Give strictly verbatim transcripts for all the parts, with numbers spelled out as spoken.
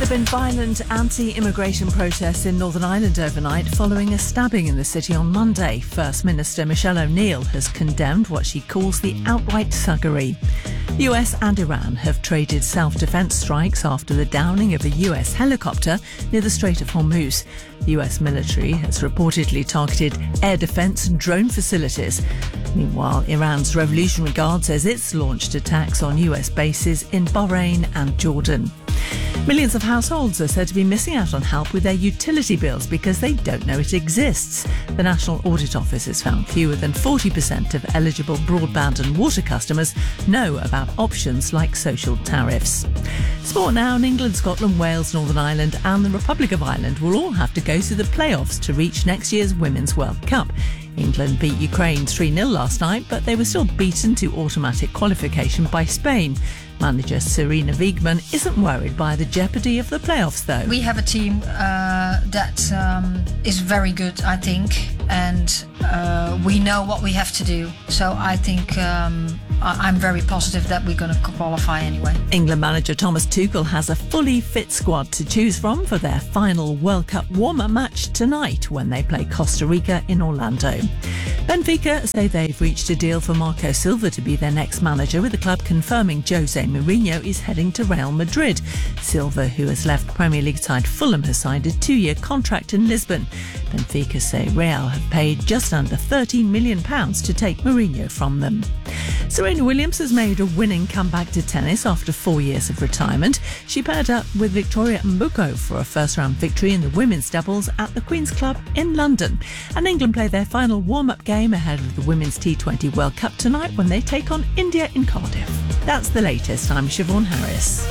There have been violent anti-immigration protests in Northern Ireland overnight following a stabbing in the city on Monday. First Minister Michelle O'Neill has condemned what she calls the outright thuggery. The U S and Iran have traded self-defence strikes after the downing of a U S helicopter near the Strait of Hormuz. The U S military has reportedly targeted air defence and drone facilities. Meanwhile, Iran's Revolutionary Guard says it's launched attacks on U S bases in Bahrain and Jordan. Millions of households are said to be missing out on help with their utility bills because they don't know it exists. The National Audit Office has found fewer than forty percent of eligible broadband and water customers know about options like social tariffs. Sport now, in England, Scotland, Wales, Northern Ireland and the Republic of Ireland will all have to go through the playoffs to reach next year's Women's World Cup. England beat Ukraine three nil last night, but they were still beaten to automatic qualification by Spain. Manager Sarina Wiegman isn't worried by the jeopardy of the playoffs, though. We have a team uh, that um, is very good, I think, and uh, we know what we have to do. So I think um, I- I'm very positive that we're going to qualify anyway. England manager Thomas Tuchel has a fully fit squad to choose from for their final World Cup warm-up match tonight when they play Costa Rica in Orlando. Benfica say they've reached a deal for Marco Silva to be their next manager, with the club confirming Jose Mourinho is heading to Real Madrid. Silva, who has left Premier League side Fulham, has signed a two-year contract in Lisbon. Benfica say Real have paid just under thirteen million pounds to take Mourinho from them. Serena Williams has made a winning comeback to tennis after four years of retirement. She paired up with Victoria Mboko for a first-round victory in the women's doubles at the Queen's Club in London. And England play their final warm-up game ahead of the Women's T twenty World Cup tonight when they take on India in Cardiff. That's the latest. I'm Siobhan Harris.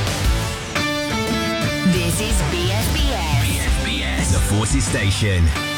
This is B S B S. B S B S, the Forces Station.